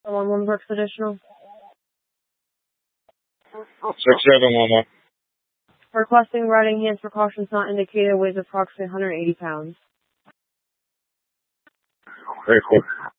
411 Brooks additional. 6711. Requesting riding hands precautions not indicated, weighs approximately 180 pounds. Very cool.